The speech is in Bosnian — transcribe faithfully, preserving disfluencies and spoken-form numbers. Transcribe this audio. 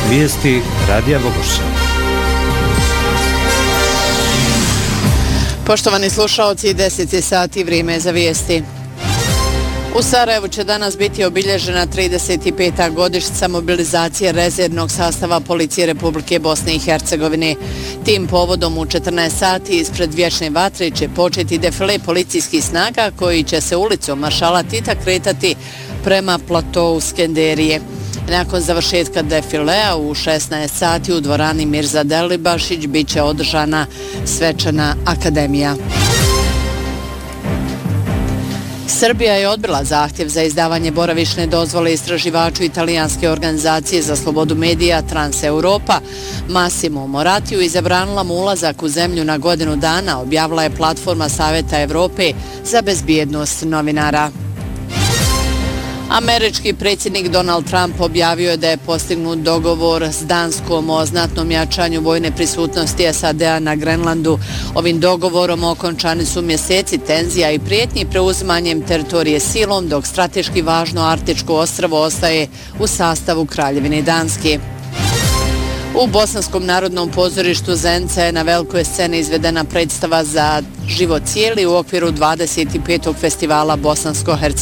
Vijesti Radija Bogosja. Poštovani slušaoci, deset je sati, vrijeme je za vijesti. U Sarajevu će danas biti obilježena trideset peta godišnjica mobilizacije rezervnog sastava Policije Republike Bosne i Hercegovine. Tim povodom u četrnaest sati ispred Vječne vatre će početi defile policijskih snaga koji će se ulicom Maršala Tita kretati prema platou Skenderije. Nakon završetka defilea u šesnaest sati u dvorani Mirza Delibašić bit će održana svečana akademija. Srbija je odbila zahtjev za izdavanje boravišne dozvole istraživaču italijanske organizacije za slobodu medija Transeuropa Massimo Moratiju i zabranila mu ulazak u zemlju na godinu dana, objavila je platforma Saveta Evrope za bezbjednost novinara. Američki predsjednik Donald Trump objavio je da je postignut dogovor s Danskom o znatnom jačanju vojne prisutnosti S A D-a na Grenlandu. Ovim dogovorom okončani su mjeseci tenzija i prijetnji preuzimanjem teritorije silom, dok strateški važno Arktičko ostrvo ostaje u sastavu Kraljevine Danske. U Bosanskom narodnom pozorištu Zenica je na velikoj sceni izvedena predstava za život cijeli u okviru dvadeset petog festivala Bosansko-Hercegovačke